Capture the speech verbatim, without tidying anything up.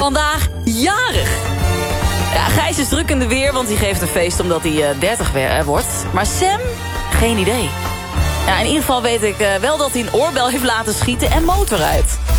vandaag jarig. Ja, Gijs is druk in de weer, want hij geeft een feest omdat hij uh, dertig weer, wordt. Maar Sam, geen idee. Ja, in ieder geval weet ik uh, wel dat hij een oorbel heeft laten schieten en motor uit.